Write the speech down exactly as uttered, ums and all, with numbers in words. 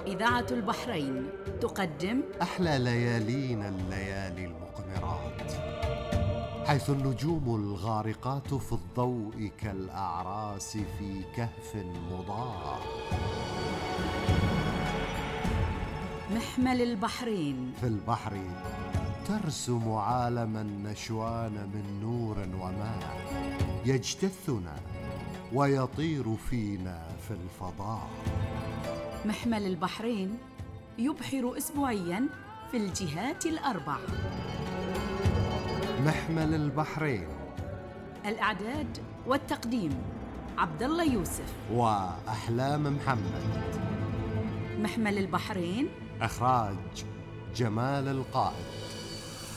إذاعة البحرين تقدم أحلى ليالينا الليالي المقمرات، حيث النجوم الغارقات في الضوء كالأعراس في كهف مضاء. محمل البحرين. في البحر ترسم عالما نشوان من نور وماء، يجتثنا ويطير فينا في الفضاء. محمل البحرين يبحر أسبوعيا في الجهات الأربع. محمل البحرين، الإعداد والتقديم عبد الله يوسف وأحلام محمد. محمل البحرين، إخراج جمال القائد.